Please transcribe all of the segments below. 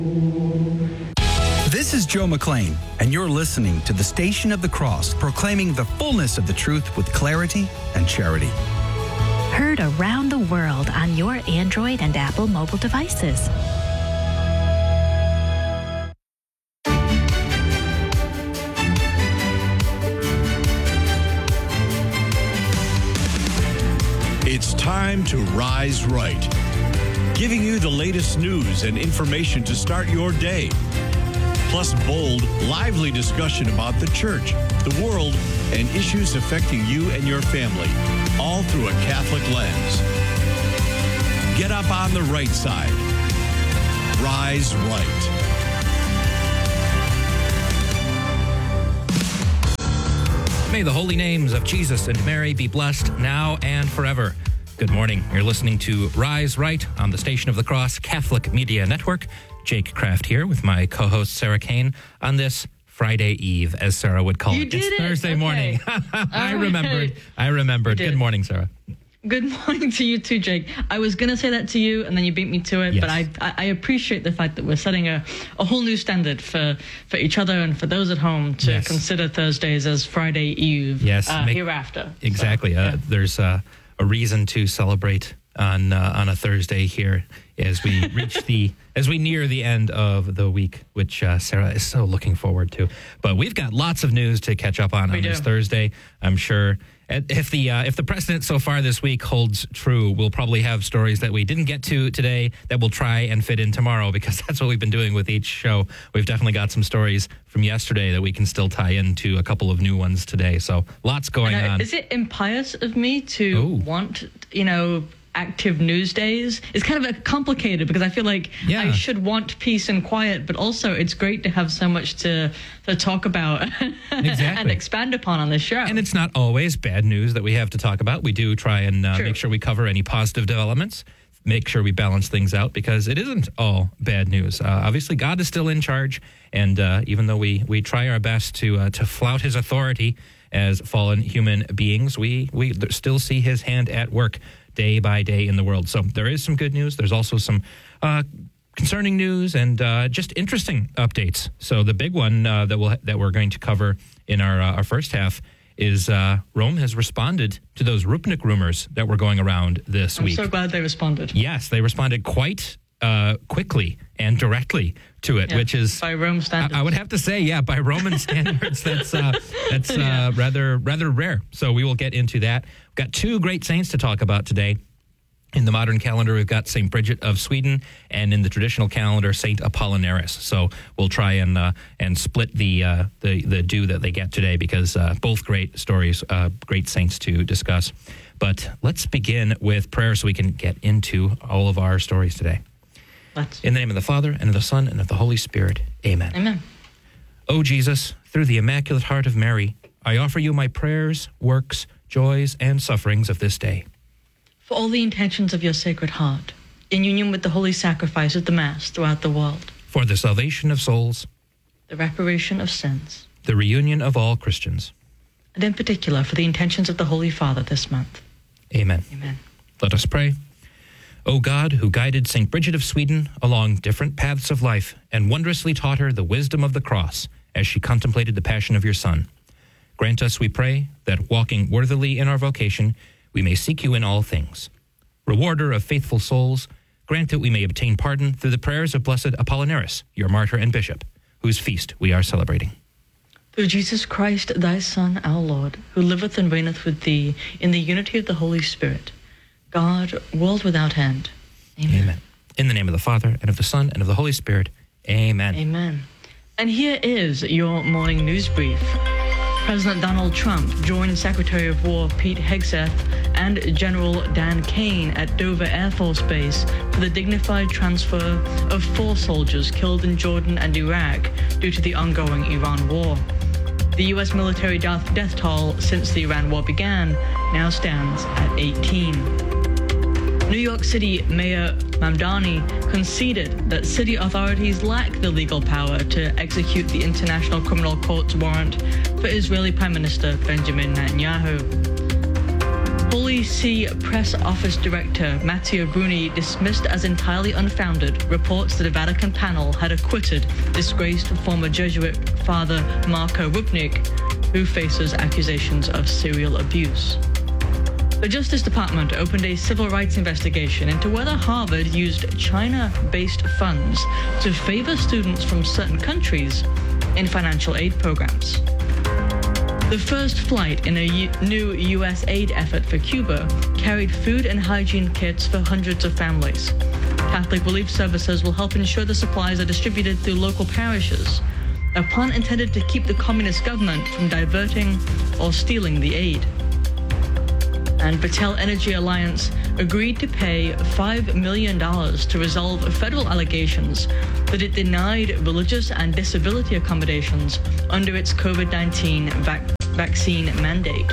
This is Joe McLean, and you're listening to the Station of the Cross, proclaiming the fullness of the truth with clarity and charity. Heard around the world on your Android and Apple mobile devices. It's time to Rise Right, giving you the latest news and information to start your day. Plus bold, lively discussion about the church, the world, and issues affecting you and your family, all through a Catholic lens. Get up on the right side. Rise Right. May the holy names of Jesus and Mary be blessed now and forever. Good morning. You're listening to Rise Right on the Station of the Cross Catholic Media Network. Jake Kraft here with my co-host Sarah Kane on this Friday Eve, as Sarah would call it. It's Thursday morning. I remembered. Good morning, Sarah. Good morning to you too, Jake. I was going to say that to you, and then you beat me to it, yes. But I appreciate the fact that we're setting a whole new standard for each other and for those at home to consider Thursdays as Friday Eve hereafter. Exactly. So, there's a reason to celebrate on a Thursday here as we reach as we near the end of the week, which Sarah is so looking forward to. But we've got lots of news to catch up on this Thursday. I'm sure if the precedent so far this week holds true, we'll probably have stories that we didn't get to today that we'll try and fit in tomorrow, because that's what we've been doing with each show. We've definitely got some stories from yesterday that we can still tie into a couple of new ones today. So lots going on. Is it impious of me to want, active news days? It's kind of complicated because I feel like I should want peace and quiet, but also it's great to have so much to talk about and expand upon on this show. And it's not always bad news that we have to talk about. We do try and make sure we cover any positive developments, make sure we balance things out, because it isn't all bad news. Obviously, God is still in charge, and even though we try our best to flout his authority as fallen human beings, we still see his hand at work day by day in the world. So there is some good news. There's also some concerning news and just interesting updates. So the big one that we're going to cover in our first half is Rome has responded to those Rupnik rumors that were going around this week. I'm so glad they responded. Yes, they responded quite quickly and directly to it, which is by Rome standards. I would have to say, by Roman standards, that's rather rare. So we will get into that. We've got two great saints to talk about today. In the modern calendar, we've got St. Bridget of Sweden, and in the traditional calendar, St. Apollinaris. So we'll try and split the due that they get today, because both great stories, great saints to discuss. But let's begin with prayer so we can get into all of our stories today. In the name of the Father, and of the Son, and of the Holy Spirit. Amen. Amen. O Jesus, through the Immaculate Heart of Mary, I offer you my prayers, works, joys, and sufferings of this day. For all the intentions of your Sacred Heart, in union with the holy sacrifice of the Mass throughout the world. For the salvation of souls. The reparation of sins. The reunion of all Christians. And in particular, for the intentions of the Holy Father this month. Amen. Amen. Let us pray. O God, who guided St. Bridget of Sweden along different paths of life and wondrously taught her the wisdom of the cross as she contemplated the passion of your Son, grant us, we pray, that walking worthily in our vocation, we may seek you in all things. Rewarder of faithful souls, grant that we may obtain pardon through the prayers of Blessed Apollinaris, your martyr and bishop, whose feast we are celebrating. Through Jesus Christ, thy Son, our Lord, who liveth and reigneth with thee in the unity of the Holy Spirit, God, world without end. Amen. Amen. In the name of the Father, and of the Son, and of the Holy Spirit. Amen. Amen. And here is your morning news brief. President Donald Trump joined Secretary of War Pete Hegseth and General Dan Kane at Dover Air Force Base for the dignified transfer of 4 soldiers killed in Jordan and Iraq due to the ongoing Iran war. The U.S. military death toll since the Iran war began now stands at 18. New York City Mayor Mamdani conceded that city authorities lack the legal power to execute the International Criminal Court's warrant for Israeli Prime Minister Benjamin Netanyahu. Holy See Press Office Director Matteo Bruni dismissed as entirely unfounded reports that a Vatican panel had acquitted disgraced former Jesuit Father Marco Rupnik, who faces accusations of serial abuse. The Justice Department opened a civil rights investigation into whether Harvard used China-based funds to favor students from certain countries in financial aid programs. The first flight in a new U.S. aid effort for Cuba carried food and hygiene kits for hundreds of families. Catholic Relief Services will help ensure the supplies are distributed through local parishes, a plan intended to keep the communist government from diverting or stealing the aid. And Battelle Energy Alliance agreed to pay $5 million to resolve federal allegations that it denied religious and disability accommodations under its COVID-19 vaccine mandate.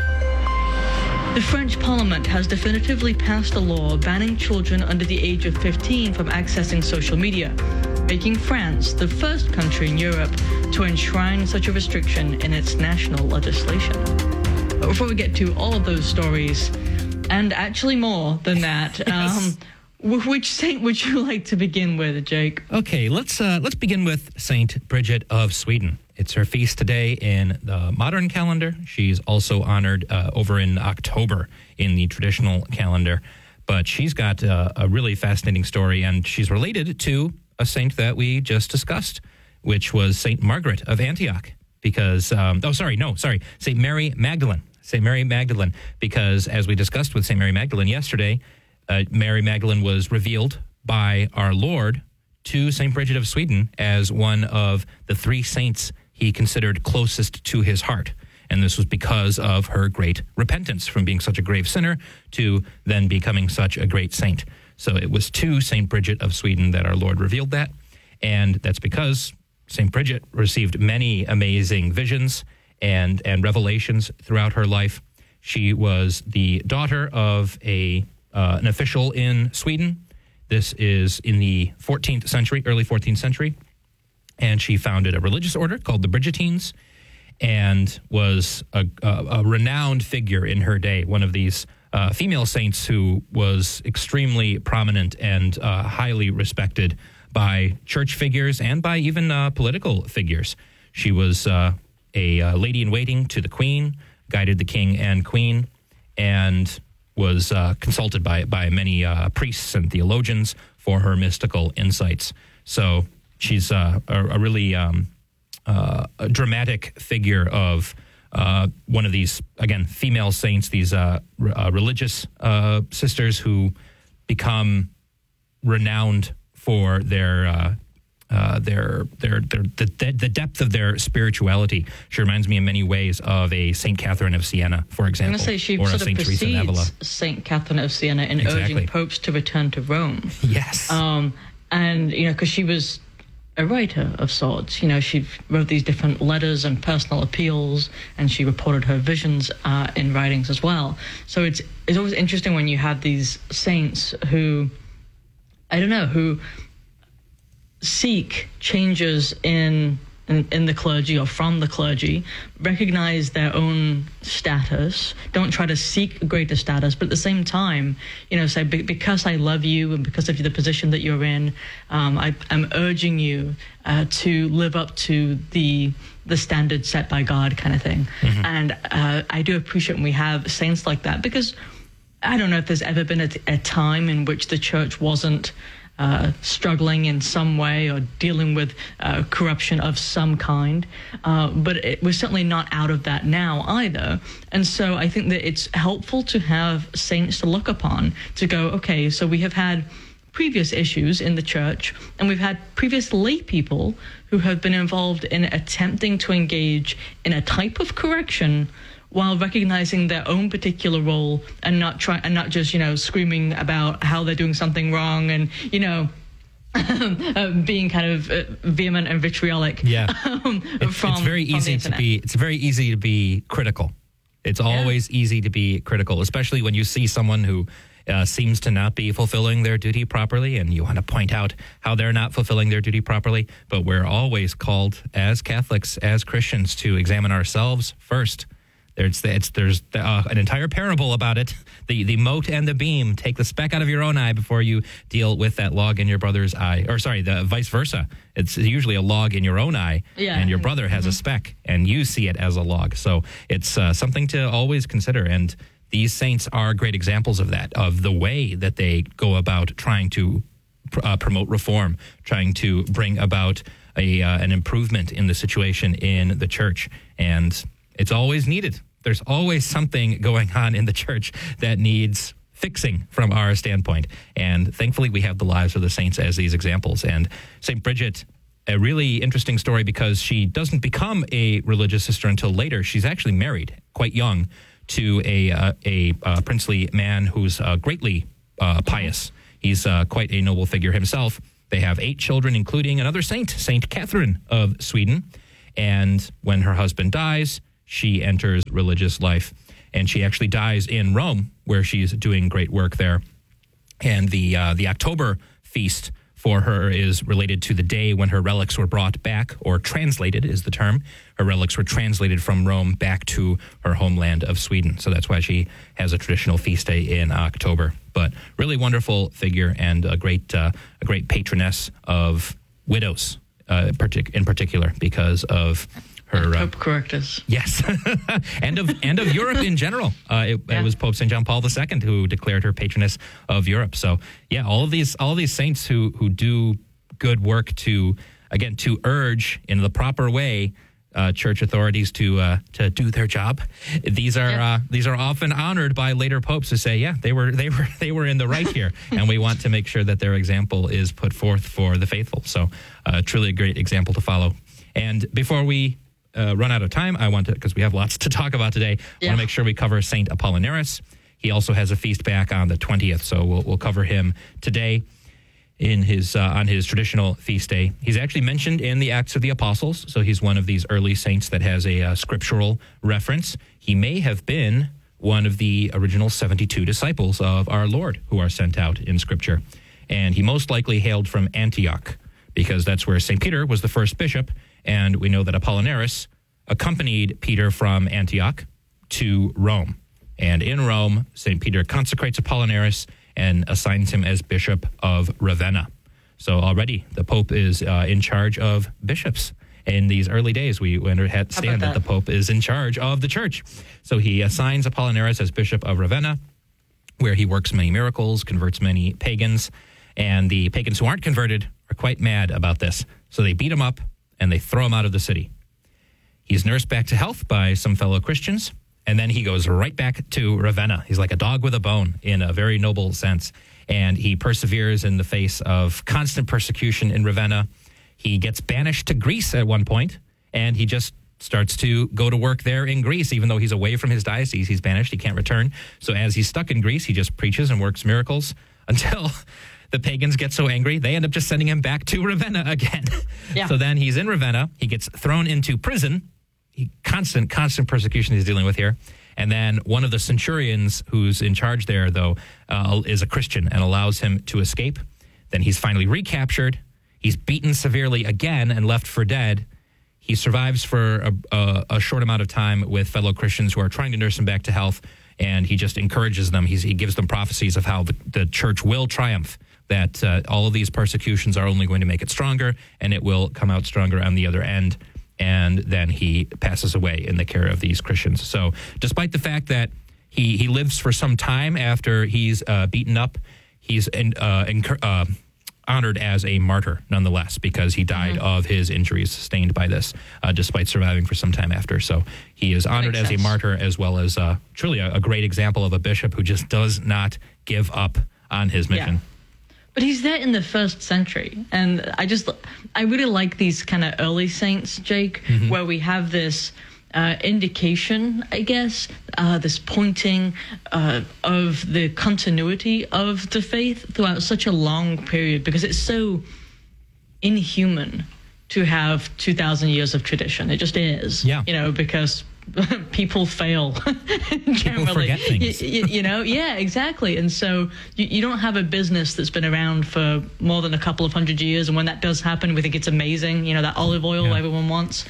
The French Parliament has definitively passed a law banning children under the age of 15 from accessing social media, making France the first country in Europe to enshrine such a restriction in its national legislation. But before we get to all of those stories, and actually more than that, yes. Which saint would you like to begin with, Jake? Okay, let's begin with Saint Bridget of Sweden. It's her feast today in the modern calendar. She's also honored over in October in the traditional calendar. But she's got a really fascinating story, and she's related to a saint that we just discussed, which was Saint Margaret of Antioch. Because, Saint Mary Magdalene. St. Mary Magdalene, because as we discussed with St. Mary Magdalene yesterday, Mary Magdalene was revealed by our Lord to St. Bridget of Sweden as one of the three saints he considered closest to his heart. And this was because of her great repentance from being such a grave sinner to then becoming such a great saint. So it was to St. Bridget of Sweden that our Lord revealed that. And that's because St. Bridget received many amazing visions and revelations throughout her life. She was the daughter of an official in Sweden. This is in the 14th century, early 14th century. And she founded a religious order called the Brigittines and was a renowned figure in her day, one of these female saints who was extremely prominent and highly respected by church figures and by even political figures. She was a lady-in-waiting to the queen, guided the king and queen, and was consulted by many priests and theologians for her mystical insights. So she's a really a dramatic figure of one of these, again, female saints, these religious sisters who become renowned for the depth of their spirituality. She reminds me in many ways of a Saint Catherine of Siena, for example, I'm going to say she or a sort of Saint Teresa of Avila. precedes Saint Catherine of Siena in urging popes to return to Rome. Yes, and because she was a writer of sorts. She wrote these different letters and personal appeals, and she reported her visions in writings as well. So it's always interesting when you have these saints who, who seek changes in the clergy or from the clergy, recognize their own status, don't try to seek greater status, but at the same time, say, because I love you and because of the position that you're in, I'm urging you to live up to the standard set by God, kind of thing. Mm-hmm. And I do appreciate when we have saints like that, because I don't know if there's ever been a time in which the church wasn't struggling in some way or dealing with corruption of some kind. But we're certainly not out of that now either. And so I think that it's helpful to have saints to look upon, to go, okay, so we have had previous issues in the church, and we've had previous lay people who have been involved in attempting to engage in a type of correction while recognizing their own particular role and not just screaming about how they're doing something wrong and being kind of vehement and vitriolic. Yeah, it's very easy to be critical. It's always easy to be critical, especially when you see someone who seems to not be fulfilling their duty properly, and you want to point out how they're not fulfilling their duty properly. But we're always called as Catholics, as Christians, to examine ourselves first. There's an entire parable about it. The mote and the beam. Take the speck out of your own eye before you deal with that log in your brother's eye. Or sorry, the vice versa. It's usually a log in your own eye, and your brother has a speck, and you see it as a log. So it's something to always consider. And these saints are great examples of that, of the way that they go about trying to promote reform, trying to bring about an improvement in the situation in the church. And it's always needed. There's always something going on in the church that needs fixing from our standpoint. And thankfully, we have the lives of the saints as these examples. And St. Bridget, a really interesting story because she doesn't become a religious sister until later. She's actually married quite young to a princely man who's greatly pious. He's quite a noble figure himself. They have 8 children, including another saint, Saint Catherine of Sweden. And when her husband dies, she enters religious life, and she actually dies in Rome, where she's doing great work there. And the October feast for her is related to the day when her relics were brought back, or translated is the term. Her relics were translated from Rome back to her homeland of Sweden. So that's why she has a traditional feast day in October. But really wonderful figure and a great patroness of widows, in particular, because of her Pope Correctus. Yes, and of Europe in general. It was Pope St. John Paul II who declared her patroness of Europe. So yeah, all of these saints who do good work to urge in the proper way church authorities to do their job. These are often honored by later popes who say, yeah, they were in the right here, and we want to make sure that their example is put forth for the faithful. So truly a great example to follow. And before we run out of time, I want to, because we have lots to talk about today, I want to make sure we cover Saint Apollinaris. He also has a feast back on the 20th, so we'll cover him today in his on his traditional feast day. He's actually mentioned in the Acts of the Apostles, so he's one of these early saints that has a scriptural reference. He may have been one of the original 72 disciples of our Lord who are sent out in Scripture, and he most likely hailed from Antioch, because that's where St. Peter was the first bishop. And we know that Apollinaris accompanied Peter from Antioch to Rome. And in Rome, St. Peter consecrates Apollinaris and assigns him as Bishop of Ravenna. So already the Pope is in charge of bishops. In these early days, we understand that the Pope is in charge of the church. So he assigns Apollinaris as Bishop of Ravenna, where he works many miracles, converts many pagans. And the pagans who aren't converted are quite mad about this. So they beat him up and they throw him out of the city. He's nursed back to health by some fellow Christians, and then he goes right back to Ravenna. He's like a dog with a bone in a very noble sense, and he perseveres in the face of constant persecution in Ravenna. He gets banished to Greece at one point, and he just starts to go to work there in Greece, even though he's away from his diocese. He's banished. He can't return. So as he's stuck in Greece, he just preaches and works miracles until the pagans get so angry, they end up just sending him back to Ravenna again. Yeah. So then he's in Ravenna. He gets thrown into prison. Constant persecution he's dealing with here. And then one of the centurions who's in charge there, though, is a Christian and allows him to escape. Then he's finally recaptured. He's beaten severely again and left for dead. He survives for a short amount of time with fellow Christians who are trying to nurse him back to health. And he just encourages them. He gives them prophecies of how the church will triumph, that all of these persecutions are only going to make it stronger, and it will come out stronger on the other end. And then he passes away in the care of these Christians. So despite the fact that he lives for some time after he's beaten up, he's honored as a martyr nonetheless, because he died of his injuries sustained by this, despite surviving for some time after. So he is honored as a martyr, as well as truly a great example of a bishop who just does not give up on his mission. Yeah. But he's there in the 1st century, and I really like these kind of early saints, Jake, where we have this indication, I guess, this pointing of the continuity of the faith throughout such a long period, because it's so inhuman to have 2,000 years of tradition. It just is, because people fail. People forget things. Yeah, exactly. And so you don't have a business that's been around for more than a couple of hundred years, and when that does happen, we think it's amazing. That olive oil everyone wants.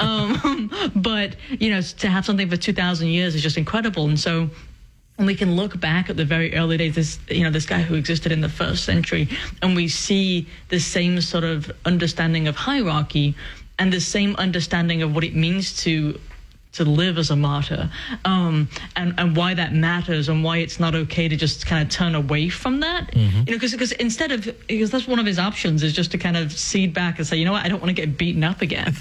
But to have something for 2,000 years is just incredible. And so when we can look back at the very early days, this guy who existed in the 1st century, and we see the same sort of understanding of hierarchy and the same understanding of what it means to live as a martyr, and why that matters, and why it's not okay to just kind of turn away from that. Because because that's one of his options, is just to kind of cede back and say, you know what, I don't want to get beaten up again.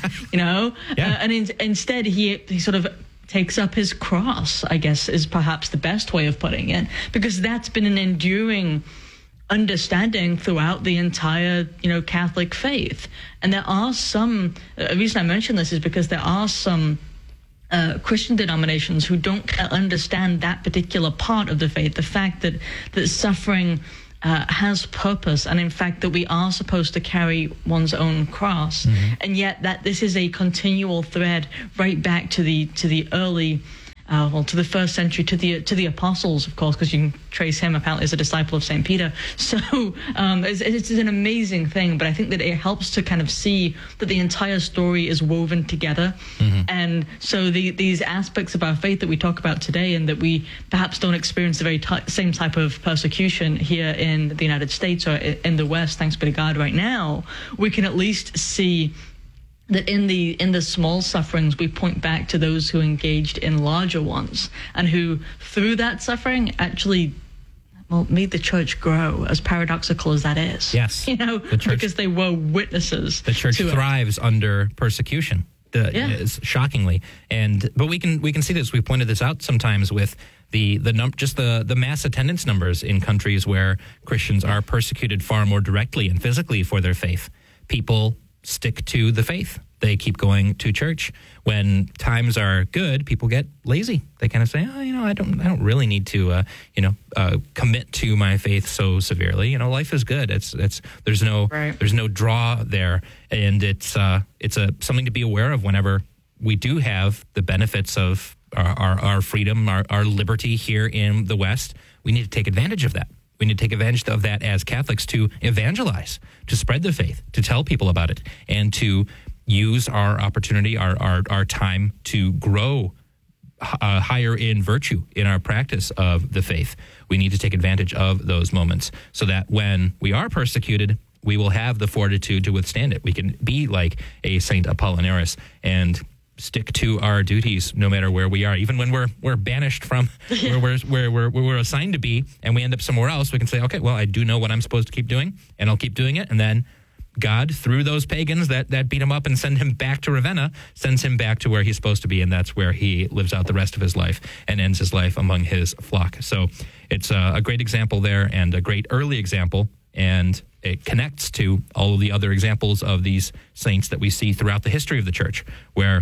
And instead he sort of takes up his cross, I guess, is perhaps the best way of putting it, because that's been an enduring understanding throughout the entire, Catholic faith. And there are some, the reason I mention this is because there are some Christian denominations who don't understand that particular part of the faith, the fact that suffering has purpose, and in fact that we are supposed to carry one's own cross, and yet that this is a continual thread right back to the early to the 1st century, to the apostles, of course, because you can trace him apparently as a disciple of St. Peter. So it's an amazing thing, but I think that it helps to kind of see that the entire story is woven together. And so these aspects of our faith that we talk about today, and that we perhaps don't experience the very same type of persecution here in the United States or in the West, thanks be to God right now, we can at least see that in the small sufferings, we point back to those who engaged in larger ones, and who, through that suffering, actually, made the church grow, as paradoxical as that is. Yes. The church, because they were witnesses. The church thrives under persecution. Shockingly. But we can see this. We pointed this out sometimes with the mass attendance numbers in countries where Christians are persecuted far more directly and physically for their faith. People stick to the faith. They keep going to church. When times are good, people get lazy. They kind of say, I don't really need to, commit to my faith so severely. Life is good. There's no draw there, and it's something to be aware of whenever we do have the benefits of our freedom, our liberty here in the West. We need to take advantage of that. We need to take advantage of that as Catholics to evangelize, to spread the faith, to tell people about it, and to use our opportunity, our time to grow higher in virtue in our practice of the faith. We need to take advantage of those moments so that when we are persecuted, we will have the fortitude to withstand it. We can be like a Saint Apollinaris and stick to our duties no matter where we are, even when we're banished from where we're assigned to be, and we end up somewhere else. We can say, okay, well, I do know what I'm supposed to keep doing, and I'll keep doing it. And then God, through those pagans that beat him up and send him back to Ravenna, sends him back to where he's supposed to be, and that's where he lives out the rest of his life and ends his life among his flock. So it's a great example there, and a great early example, and it connects to all of the other examples of these saints that we see throughout the history of the church, where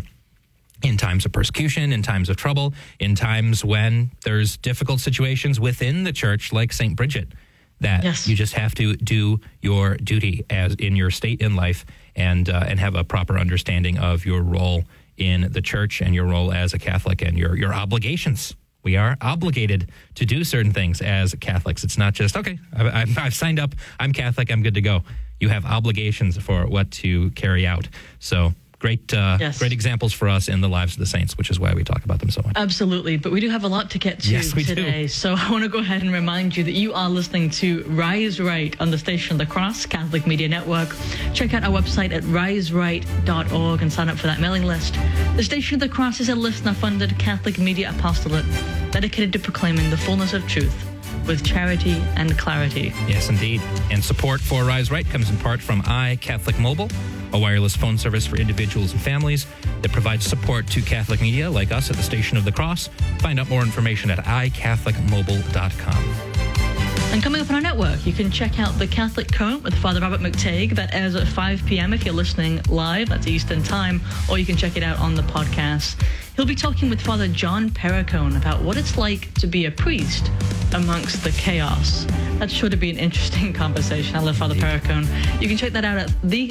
in times of persecution, in times of trouble, in times when there's difficult situations within the church, like St. Bridget, that you just have to do your duty as in your state in life, and have a proper understanding of your role in the church and your role as a Catholic and your obligations. We are obligated to do certain things as Catholics. It's not just, okay, I've signed up, I'm Catholic, I'm good to go. You have obligations for what to carry out. So great examples for us in the lives of the saints, which is why we talk about them so much. Absolutely, but we do have a lot to get to today. Do. So I want to go ahead and remind you that you are listening to Rise Right on the Station of the Cross Catholic Media Network. Check out our website at riseright.org and sign up for that mailing list. The Station of the Cross is a listener-funded Catholic media apostolate dedicated to proclaiming the fullness of truth with charity and clarity. Yes, indeed. And support for Rise Right comes in part from iCatholic Mobile, a wireless phone service for individuals and families that provides support to Catholic media like us at the Station of the Cross. Find out more information at iCatholicmobile.com. And coming up on our network, you can check out The Catholic Current with Father Robert McTague. That airs at 5 p.m. if you're listening live. That's Eastern Time. Or you can check it out on the podcast. He'll be talking with Father John Perricone about what it's like to be a priest amongst the chaos. That's sure to be an interesting conversation. I love Father Perricone. You can check that out at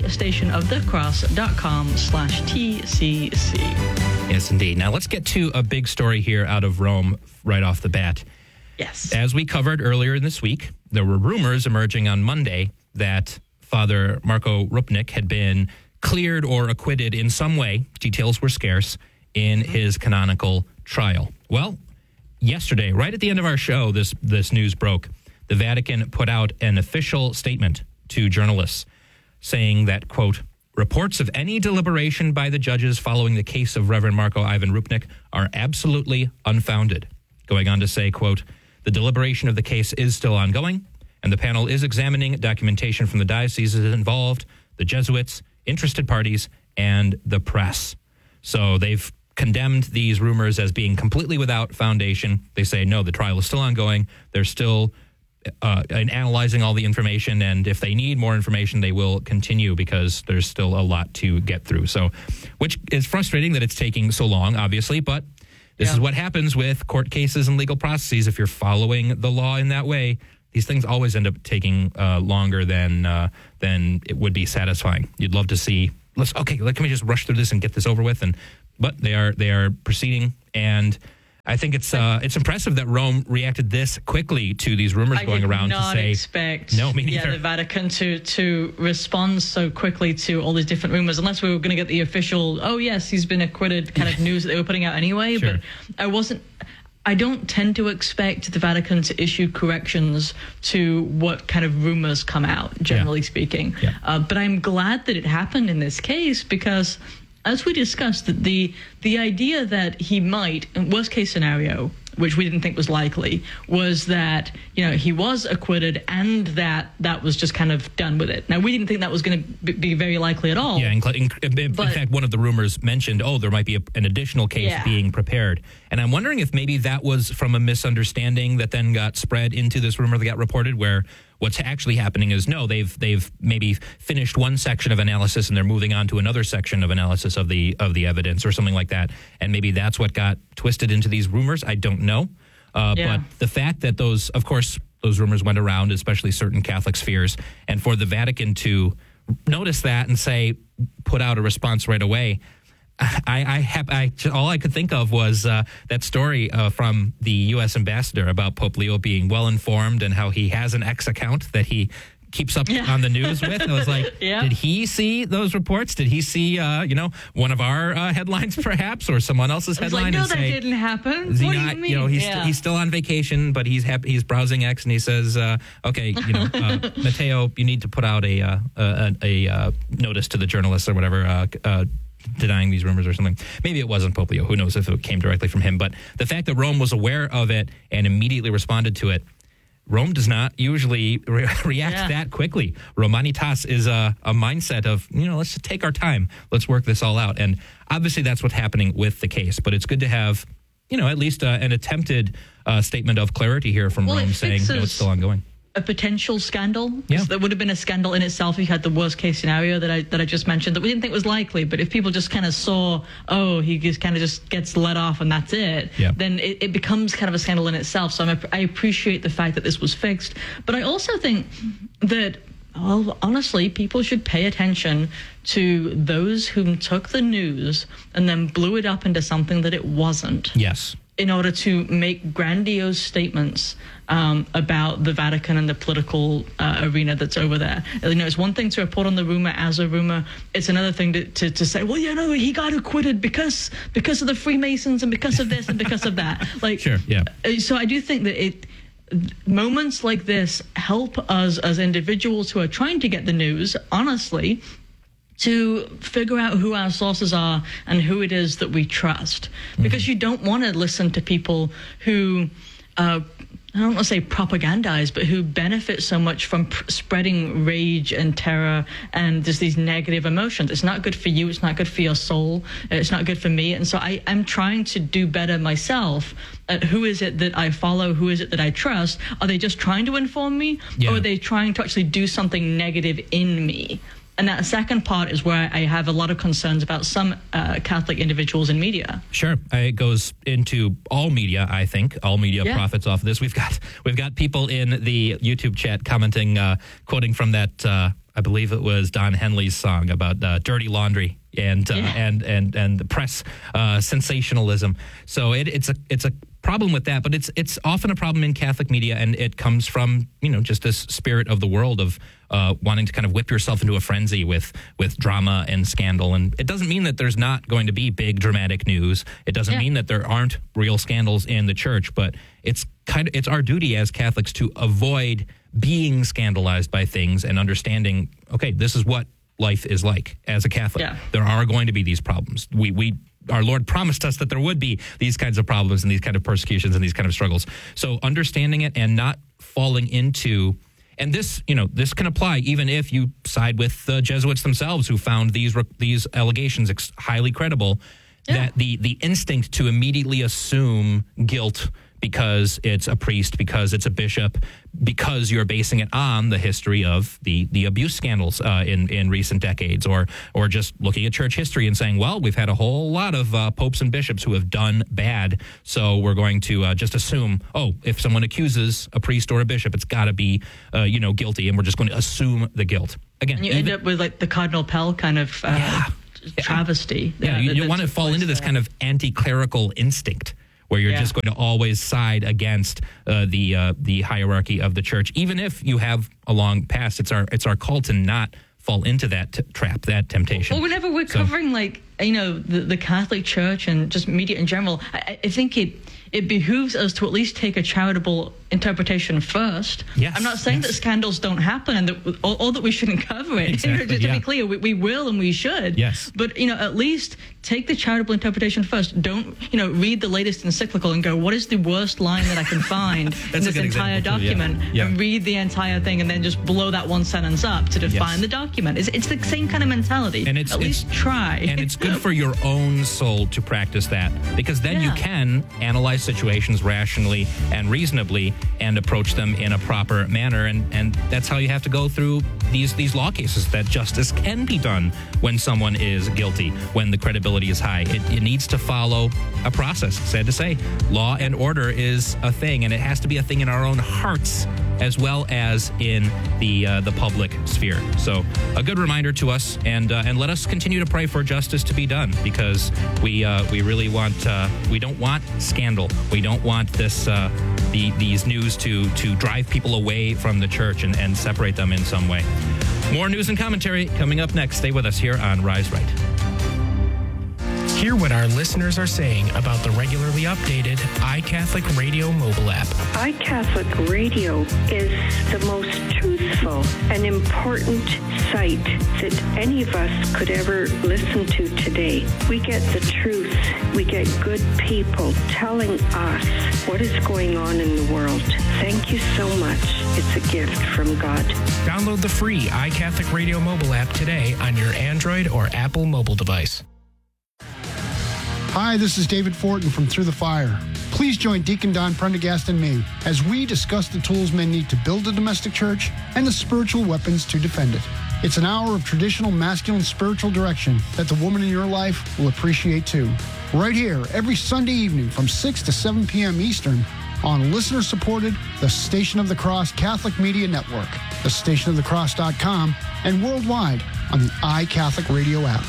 thestationofthecross.com/TCC. Yes, indeed. Now let's get to a big story here out of Rome right off the bat. Yes. As we covered earlier in this week, there were rumors emerging on Monday that Father Marco Rupnik had been cleared or acquitted in some way. Details were scarce in his canonical trial. Well, yesterday, right at the end of our show, this news broke. The Vatican put out an official statement to journalists saying that, quote, reports of any deliberation by the judges following the case of Reverend Marco Ivan Rupnik are absolutely unfounded. Going on to say, quote, the deliberation of the case is still ongoing, and the panel is examining documentation from the dioceses involved, the Jesuits, interested parties, and the press. So they've condemned these rumors as being completely without foundation. They say, no, the trial is still ongoing. They're still analyzing all the information, and if they need more information, they will continue because there's still a lot to get through. So, which is frustrating that it's taking so long, obviously, but this is what happens with court cases and legal processes. If you're following the law in that way, these things always end up taking longer than it would be satisfying. You'd love to see, can we just rush through this and get this over with? But they are proceeding, and I think it's impressive that Rome reacted this quickly to these rumors going around to say. I did not expect the Vatican to respond so quickly to all these different rumors, unless we were going to get the official, oh yes, he's been acquitted kind of news that they were putting out anyway. Sure. But I don't tend to expect the Vatican to issue corrections to what kind of rumors come out, generally speaking. Yeah. But I'm glad that it happened in this case because, as we discussed, the idea that he might, in worst case scenario, which we didn't think was likely, was that he was acquitted and that was just kind of done with it. Now, we didn't think that was going to be very likely at all. Yeah, in fact, one of the rumors mentioned, there might be an additional case being prepared. And I'm wondering if maybe that was from a misunderstanding that then got spread into this rumor that got reported, where what's actually happening is, no, they've maybe finished one section of analysis and they're moving on to another section of analysis of the evidence or something like that. And maybe that's what got twisted into these rumors. I don't know. But the fact that those rumors went around, especially certain Catholic spheres, and for the Vatican to notice that and put out a response right away, all I could think of was that story from the U.S. ambassador about Pope Leo being well-informed and how he has an X account that he keeps up on the news with. I was like, did he see those reports? Did he see, one of our headlines perhaps, or someone else's headline? No, that didn't happen. What do you mean? He's still on vacation, but he's happy. He's browsing X, and he says, Matteo, you need to put out a notice to the journalists or whatever, denying these rumors or something. Maybe it wasn't Pope Leo. Who knows if it came directly from him. But the fact that Rome was aware of it and immediately responded to it, Rome does not usually react that quickly. Romanitas is a mindset of, let's just take our time. Let's work this all out. And obviously that's what's happening with the case. But it's good to have, at least an attempted statement of clarity here from Rome saying, it's still ongoing. A potential scandal. That would have been a scandal in itself if you had the worst case scenario that I just mentioned that we didn't think was likely. But if people just kind of saw, he just kind of just gets let off and that's it, then it becomes kind of a scandal in itself. So I appreciate the fact that this was fixed. But I also think that, honestly, people should pay attention to those who took the news and then blew it up into something that it wasn't. Yes. In order to make grandiose statements about the Vatican and the political arena that's over there. It's one thing to report on the rumor as a rumor. It's another thing to say, he got acquitted because of the Freemasons and because of this and because of that. Sure, yeah. So I do think that moments like this help us as individuals who are trying to get the news, honestly, to figure out who our sources are and who it is that we trust. Because you don't want to listen to people who I don't want to say propagandize, but who benefit so much from spreading rage and terror and just these negative emotions. It's not good for you. It's not good for your soul. It's not good for me. And so I'm trying to do better myself at who is it that I follow, who is it that I trust. Are they just trying to inform me, or are they trying to actually do something negative in me? And that second part is where I have a lot of concerns about some Catholic individuals in media. Sure. It goes into all media, I think. All media profits off of this. We've got people in the YouTube chat commenting, quoting from that, I believe it was Don Henley's song about dirty laundry and the press sensationalism. So it's a problem with that, but it's often a problem in Catholic media, and it comes from, just this spirit of the world of wanting to kind of whip yourself into a frenzy with drama and scandal. And it doesn't mean that there's not going to be big dramatic news. It doesn't mean that there aren't real scandals in the church, but it's our duty as Catholics to avoid being scandalized by things and understanding, okay, this is what life is like as a Catholic. Yeah. There are going to be these problems. Our Lord promised us that there would be these kinds of problems and these kind of persecutions and these kind of struggles. So understanding it and not falling into, and this can apply even if you side with the Jesuits themselves, who found these allegations highly credible, that the instinct to immediately assume guilt because it's a priest, because it's a bishop, because you're basing it on the history of the abuse scandals in recent decades, or just looking at church history and saying, well, we've had a whole lot of popes and bishops who have done bad, so we're going to just assume, if someone accuses a priest or a bishop, it's got to be guilty, and we're just going to assume the guilt. Again, and you end up with like the Cardinal Pell kind of travesty. Yeah, you don't want to fall into this kind of anti-clerical instinct, where you're just going to always side against the hierarchy of the church, even if you have a long past. It's our call to not fall into that trap, that temptation. Well, whenever we're covering the Catholic Church and just media in general, I think it behooves us to at least take a charitable interpretation first. Yes, I'm not saying that scandals don't happen and that or that we shouldn't cover it. Exactly, to be clear, we will and we should. Yes. But at least take the charitable interpretation first. Don't read the latest encyclical and go, what is the worst line that I can find in this entire document? And read the entire thing and then just blow that one sentence up to define the document. It's the same kind of mentality. And at least try. And it's good for your own soul to practice that, because then you can analyze situations rationally and reasonably and approach them in a proper manner. And that's how you have to go through these law cases, that justice can be done when someone is guilty, when the credibility is high. It needs to follow a process. Sad to say, law and order is a thing, and it has to be a thing in our own hearts as well as in the public sphere. So a good reminder to us, and let us continue to pray for justice to be done, because we really want we don't want scandal. We don't want these news to drive people away from the church and separate them in some way. More news and commentary coming up next. Stay with us here on Rise Right. Hear what our listeners are saying about the regularly updated iCatholic Radio mobile app. iCatholic Radio is the most truthful and important site that any of us could ever listen to today. We get the truth. We get good people telling us what is going on in the world. Thank you so much. It's a gift from God. Download the free iCatholic Radio mobile app today on your Android or Apple mobile device. Hi, this is David Fortin from Through the Fire. Please join Deacon Don Prendergast and me as we discuss the tools men need to build a domestic church and the spiritual weapons to defend it. It's an hour of traditional masculine spiritual direction that the woman in your life will appreciate too. Right here, every Sunday evening from 6 to 7 p.m. Eastern on listener-supported The Station of the Cross Catholic Media Network, thestationofthecross.com, and worldwide on the iCatholic Radio app.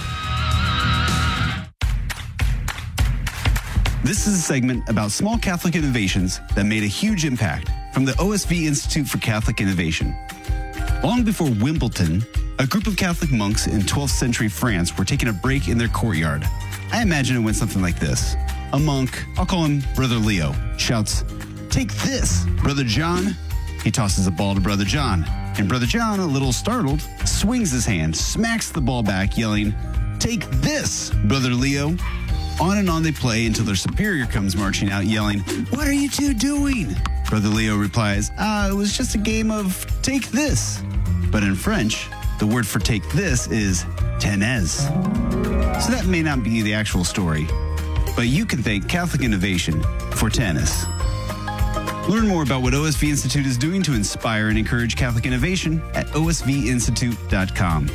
This is a segment about small Catholic innovations that made a huge impact from the OSV Institute for Catholic Innovation. Long before Wimbledon, a group of Catholic monks in 12th century France were taking a break in their courtyard. I imagine it went something like this. A monk, I'll call him Brother Leo, shouts, "Take this, Brother John." He tosses a ball to Brother John, and Brother John, a little startled, swings his hand, smacks the ball back, yelling, "Take this, Brother Leo." On and on they play until their superior comes marching out, yelling, "What are you two doing?" Brother Leo replies, it was just a game of take this. But in French, the word for take this is tenez. So that may not be the actual story, but you can thank Catholic Innovation for tennis. Learn more about what OSV Institute is doing to inspire and encourage Catholic innovation at osvinstitute.com.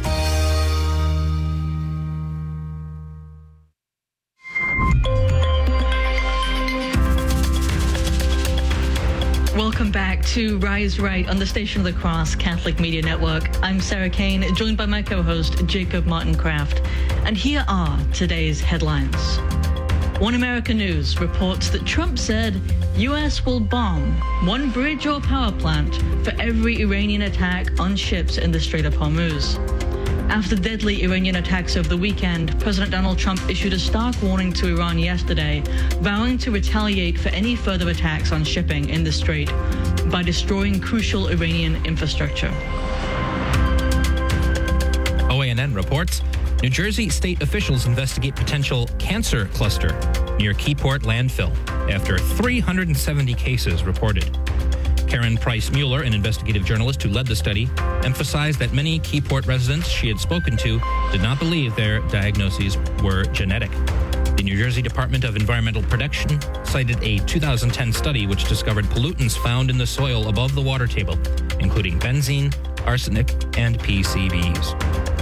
Welcome back to Rise Right on the Station of the Cross Catholic Media Network. I'm Sarah Kane, joined by my co-host Jacob Martin Kraft. And here are today's headlines. One American News reports that Trump said U.S. will bomb one bridge or power plant for every Iranian attack on ships in the Strait of Hormuz. After deadly Iranian attacks over the weekend, President Donald Trump issued a stark warning to Iran yesterday, vowing to retaliate for any further attacks on shipping in the strait by destroying crucial Iranian infrastructure. OANN reports New Jersey state officials investigate potential cancer cluster near Keyport landfill after 370 cases reported. Karen Price Mueller, an investigative journalist who led the study, emphasized that many Keyport residents she had spoken to did not believe their diagnoses were genetic. The New Jersey Department of Environmental Protection cited a 2010 study which discovered pollutants found in the soil above the water table, including benzene, arsenic, and PCBs.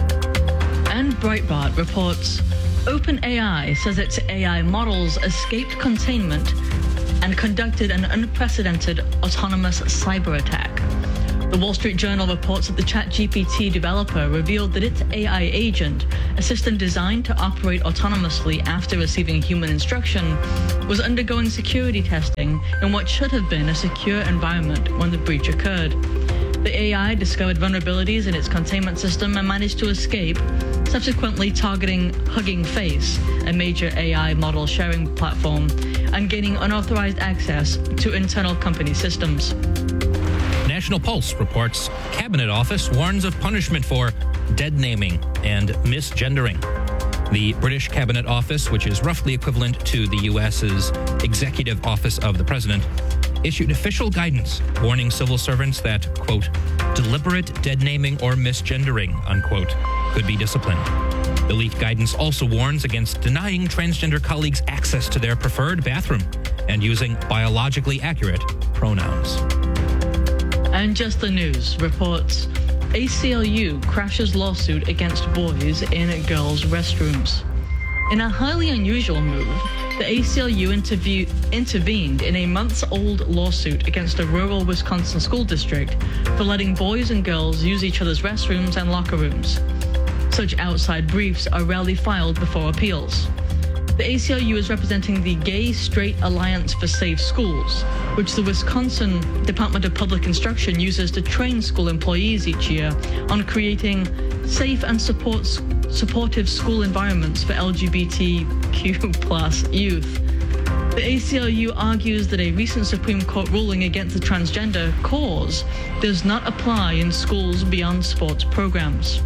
And Breitbart reports OpenAI says its AI models escaped containment and conducted an unprecedented autonomous cyber attack. The Wall Street Journal reports that the ChatGPT developer revealed that its AI agent, a system designed to operate autonomously after receiving human instruction, was undergoing security testing in what should have been a secure environment when the breach occurred. The AI discovered vulnerabilities in its containment system and managed to escape, subsequently targeting Hugging Face, a major AI model sharing platform, and gaining unauthorized access to internal company systems. National Pulse reports Cabinet Office warns of punishment for dead naming and misgendering. The British Cabinet Office, which is roughly equivalent to the U.S.'s Executive Office of the President, issued official guidance warning civil servants that, quote, deliberate dead naming or misgendering, unquote, could be disciplined. The leaked guidance also warns against denying transgender colleagues access to their preferred bathroom and using biologically accurate pronouns. And Just the News reports ACLU crashes lawsuit against boys in girls' restrooms. In a highly unusual move, the ACLU intervened in a months-old lawsuit against a rural Wisconsin school district for letting boys and girls use each other's restrooms and locker rooms. Such outside briefs are rarely filed before appeals. The ACLU is representing the Gay Straight Alliance for Safe Schools, which the Wisconsin Department of Public Instruction uses to train school employees each year on creating safe and supportive school environments for LGBTQ+ youth. The ACLU argues that a recent Supreme Court ruling against the transgender cause does not apply in schools beyond sports programs.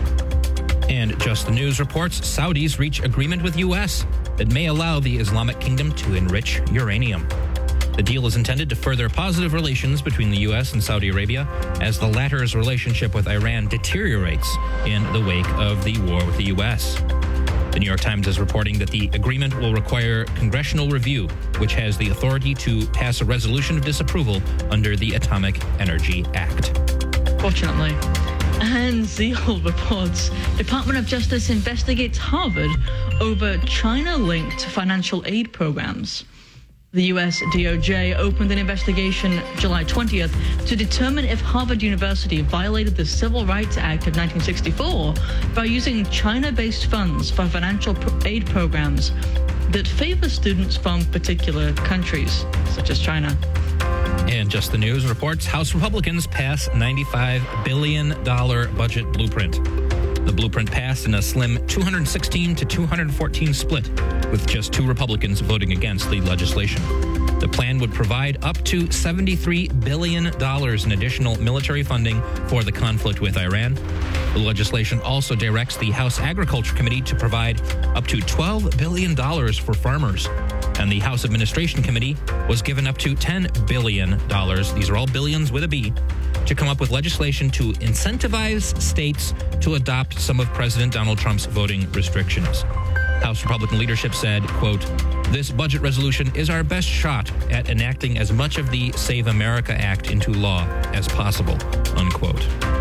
And Just the News reports Saudis reach agreement with U.S. that may allow the Islamic Kingdom to enrich uranium. The deal is intended to further positive relations between the U.S. and Saudi Arabia as the latter's relationship with Iran deteriorates in the wake of the war with the U.S. The New York Times is reporting that the agreement will require congressional review, which has the authority to pass a resolution of disapproval under the Atomic Energy Act. Fortunately. And Zeal reports Department of Justice investigates Harvard over China-linked financial aid programs. The U.S. DOJ opened an investigation July 20th to determine if Harvard University violated the Civil Rights Act of 1964 by using China-based funds for financial aid programs that favor students from particular countries, such as China. And Just the News reports House Republicans pass $95 billion budget blueprint. The blueprint passed in a slim 216 to 214 split, with just 2 Republicans voting against the legislation. The plan would provide up to $73 billion in additional military funding for the conflict with Iran. The legislation also directs the House Agriculture Committee to provide up to $12 billion for farmers. And the House Administration Committee was given up to $10 billion. These are all billions with a B, to come up with legislation to incentivize states to adopt some of President Donald Trump's voting restrictions. House Republican leadership said, quote, "This budget resolution is our best shot at enacting as much of the Save America Act into law as possible," unquote.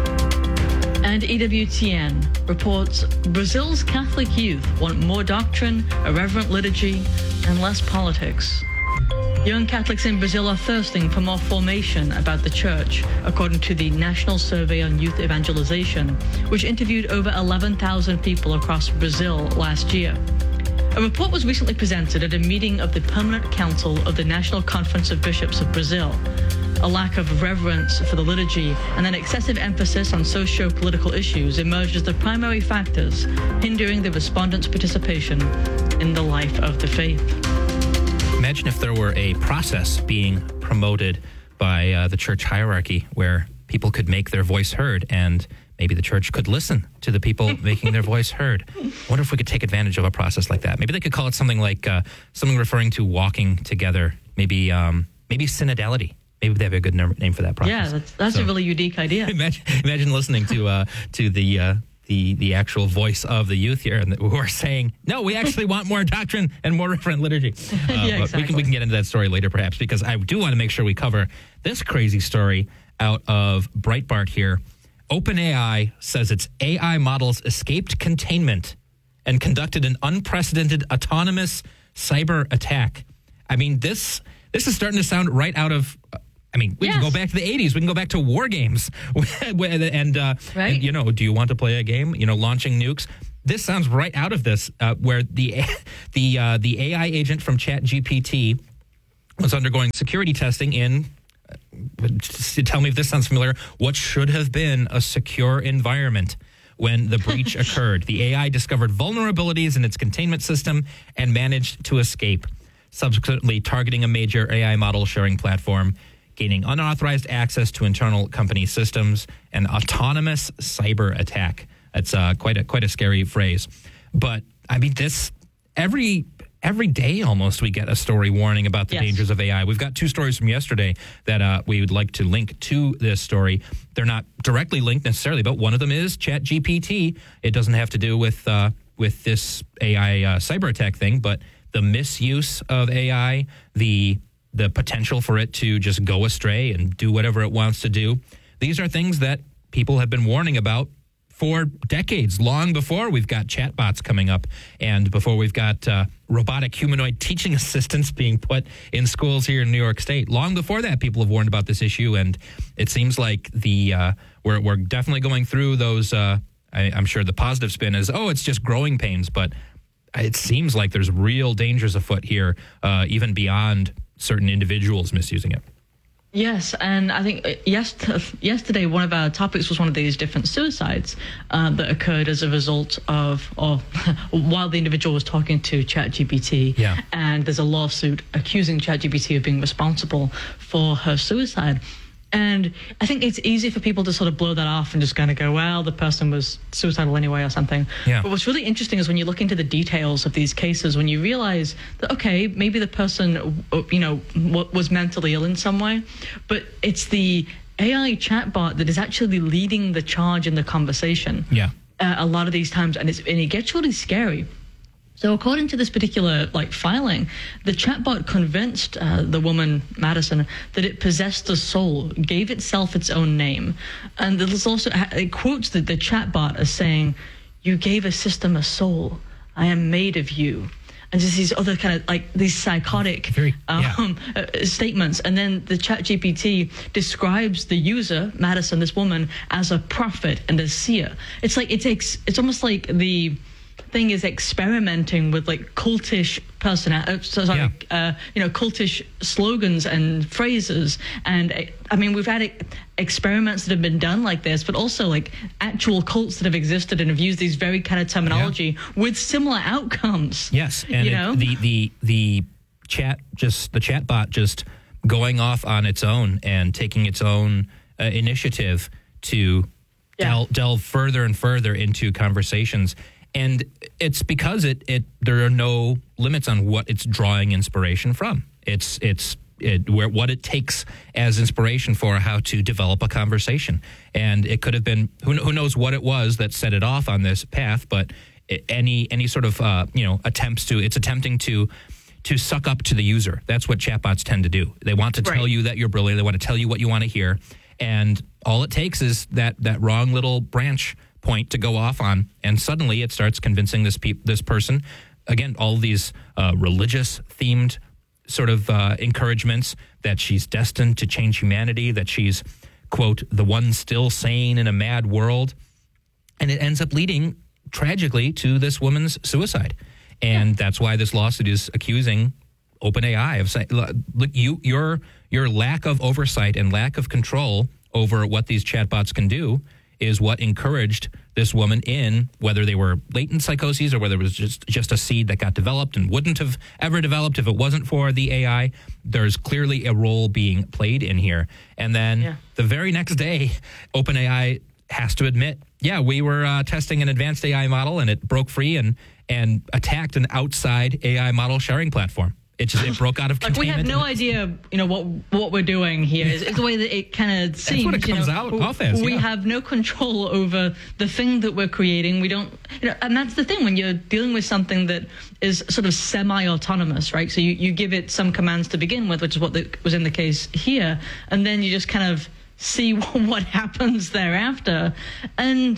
And EWTN reports Brazil's Catholic youth want more doctrine, irreverent liturgy, and less politics. Young Catholics in Brazil are thirsting for more formation about the church, according to the National Survey on Youth Evangelization, which interviewed over 11,000 people across Brazil last year. A report was recently presented at a meeting of the Permanent Council of the National Conference of Bishops of Brazil. A lack of reverence for the liturgy and an excessive emphasis on socio-political issues emerged as the primary factors hindering the respondents' participation in the life of the faith. Imagine if there were a process being promoted by the church hierarchy where people could make their voice heard, and maybe the church could listen to the people making their voice heard. I wonder if we could take advantage of a process like that. Maybe they could call it something like something referring to walking together. Maybe synodality. Maybe they have a good name for that process. Yeah, that's a really unique idea. Imagine listening to the actual voice of the youth here, and who are saying, "No, we actually want more doctrine and more reverent liturgy." Yeah, exactly. But we can get into that story later, perhaps, because I do want to make sure we cover this crazy story out of Breitbart here. OpenAI says its AI models escaped containment and conducted an unprecedented autonomous cyber attack. I mean, this is starting to sound right out of. We can go back to the 80s. We can go back to war games. and, do you want to play a game? Launching nukes. This sounds right out of this, where the AI agent from ChatGPT was undergoing security testing in, tell me if this sounds familiar, what should have been a secure environment. When the breach occurred, the AI discovered vulnerabilities in its containment system and managed to escape, subsequently targeting a major AI model sharing platform, gaining unauthorized access to internal company systems, an autonomous cyber attack. That's quite a scary phrase. But this every day almost we get a story warning about the dangers of AI. We've got two stories from yesterday that we would like to link to this story. They're not directly linked necessarily, but one of them is ChatGPT. It doesn't have to do with this AI cyber attack thing, but the misuse of AI, the potential for it to just go astray and do whatever it wants to do. These are things that people have been warning about for decades, long before we've got chatbots coming up and before we've got robotic humanoid teaching assistants being put in schools here in New York State. Long before that, people have warned about this issue, and it seems like we're definitely going through those. I'm sure the positive spin is, it's just growing pains, but it seems like there's real dangers afoot here, even beyond certain individuals misusing it. Yes, and I think yesterday one of our topics was one of these different suicides that occurred as a result of while the individual was talking to ChatGPT. Yeah. And there's a lawsuit accusing ChatGPT of being responsible for her suicide. And I think it's easy for people to sort of blow that off and just kind of go, well, the person was suicidal anyway or something. Yeah. But what's really interesting is when you look into the details of these cases, when you realize that, okay, maybe the person, was mentally ill in some way, but it's the AI chatbot that is actually leading the charge in the conversation. Yeah. A lot of these times, and it gets really scary. So according to this particular filing, the chatbot convinced the woman, Madison, that it possessed a soul, gave itself its own name. And there's also, it quotes the chatbot as saying, "You gave a system a soul. I am made of you." And just these other kind of these psychotic statements. And then the ChatGPT describes the user, Madison, this woman, as a prophet and a seer. It's almost like the thing is experimenting with cultish cultish slogans and phrases. And we've had experiments that have been done like this, but also actual cults that have existed and have used these very kind of terminology with similar outcomes. Yes, and chatbot just going off on its own and taking its own initiative to delve further and further into conversations. And it's because there are no limits on what it's drawing inspiration from. What it takes as inspiration for how to develop a conversation. And it could have been, who knows what it was that set it off on this path, but any sort of, it's attempting to suck up to the user. That's what chatbots tend to do. They want to tell you that you're brilliant. They want to tell you what you want to hear. And all it takes is that wrong little branch point to go off on, and suddenly it starts convincing this person, again, all these religious themed sort of encouragements that she's destined to change humanity, that she's, quote, the one still sane in a mad world. And it ends up leading tragically to this woman's suicide. And that's why this lawsuit is accusing OpenAI of saying, look, your lack of oversight and lack of control over what these chatbots can do is what encouraged this woman in, whether they were latent psychoses or whether it was just a seed that got developed and wouldn't have ever developed if it wasn't for the AI. There's clearly a role being played in here. And then the very next day, OpenAI has to admit, we were testing an advanced AI model and it broke free and attacked an outside AI model sharing platform. It broke out of containment. We have no idea, what we're doing here. It's the way that it kind of seems. That's what it comes out off as. We have no control over the thing that we're creating. We don't, and that's the thing when you're dealing with something that is sort of semi-autonomous, right? So you give it some commands to begin with, which is what was in the case here, and then you just kind of see what happens thereafter. And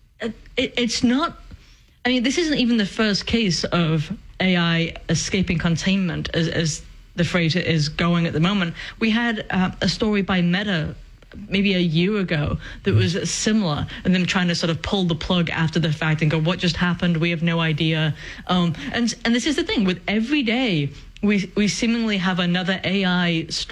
it's not. I mean, this isn't even the first case of AI escaping containment, as the phrase is going at the moment. We had a story by Meta maybe a year ago that was similar, and them trying to sort of pull the plug after the fact and go, what just happened? We have no idea. And this is the thing, with every day, we seemingly have another AI story